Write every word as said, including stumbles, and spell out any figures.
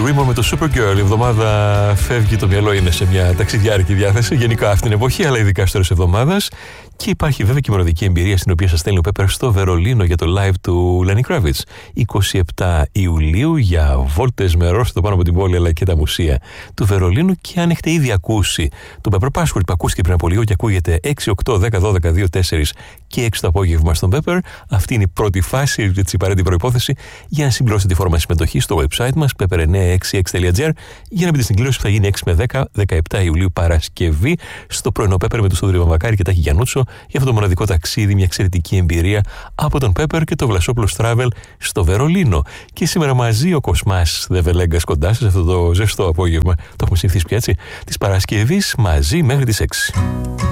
Rimmer με το Supergirl. Η εβδομάδα φεύγει, το μυαλό είναι σε μια ταξιδιάρικη διάθεση, γενικά αυτήν την εποχή, αλλά ειδικά στο τέλος εβδομάδας. Και υπάρχει βέβαια και η μοναδική εμπειρία στην οποία σας στέλνει ο Πέπερ στο Βερολίνο για το live του Lenny Kravitz. είκοσι επτά Ιουλίου για βόλτες με ρόστο πάνω από την πόλη αλλά και τα μουσεία του Βερολίνου. Και αν έχετε ήδη ακούσει το Pepper Password που ακούστηκε πριν από λίγο και ακούγεται έξι, οκτώ, δέκα, δώδεκα, δύο, τέσσερα και έξι το απόγευμα στον Pepper, αυτή είναι η πρώτη φάση, η απαραίτητη προϋπόθεση για να συμπληρώσετε τη φόρμα συμμετοχής στο website μας πέπερ εννιακόσια εξήντα έξι τελεία τζι άρ για να μπείτε στην κλήρωση που θα γίνει έξι με δέκα, δεκαεπτά Ιουλίου Παρασκευή στο πρωινό Pepper με τον Στόδρη Βαμβακάρη και Τάκη Γιαννούτσο για αυτό το μοναδικό ταξίδι, μια εξαιρετική εμπειρία από τον Pepper και το Βλασόπουλος Travel στο Βερολίνο. Και σήμερα μαζί ο Κοσμάς Δεβελέγκας κοντά σας αυτό το ζεστό απόγευμα, το έχουμε συνηθίσει πια έτσι, της Παρασκευής μαζί μέχρι τις έξι.